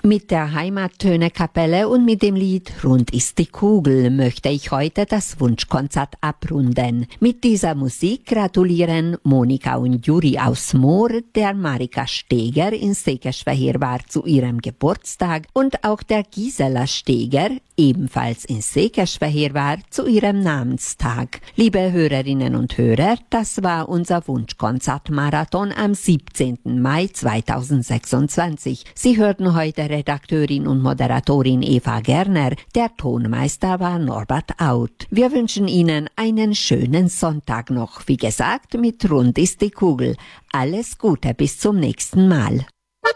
Mit der Heimattönekapelle und mit dem Lied Rund ist die Kugel möchte ich heute das Wunschkonzert abrunden. Mit dieser Musik gratulieren Monika und Juri aus Moor, der Marika Steger in Sekeschwehir war zu ihrem Geburtstag und auch der Gisela Steger, ebenfalls in Sekeschwehir war, zu ihrem Namenstag. Liebe Hörerinnen und Hörer, das war unser Wunschkonzertmarathon am 17. Mai 2026. Sie hörten heute Redakteurin und Moderatorin Eva Gerner. Der Tonmeister war Norbert Out. Wir wünschen Ihnen einen schönen Sonntag noch. Wie gesagt, mit Rund ist die Kugel. Alles Gute, bis zum nächsten Mal.